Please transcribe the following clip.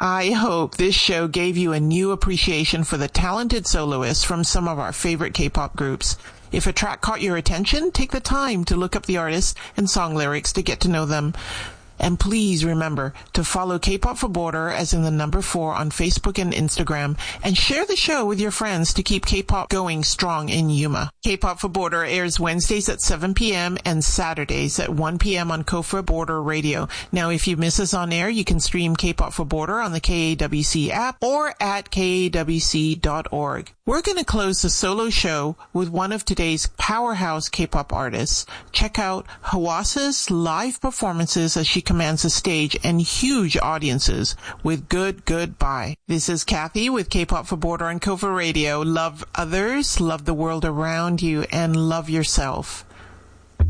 I hope this show gave you a new appreciation for the talented soloists from some of our favorite K-pop groups. If a track caught your attention, take the time to look up the artists and song lyrics to get to know them. And please remember to follow K-Pop for Border as in the number 4 on Facebook and Instagram, and share the show with your friends to keep K-pop going strong in Yuma. K-Pop for Border airs Wednesdays at 7 p.m. and Saturdays at 1 p.m. on Kofra Border Radio. Now, if you miss us on air, you can stream K-Pop for Border on the KAWC app or at kawc.org. We're going to close the solo show with one of today's powerhouse K-pop artists. Check out Hwasa's live performances as she commands the stage and huge audiences with Good Goodbye. This is Kathy with K-Pop for Border on Kofra Radio. Love others, love the world around you, and love yourself.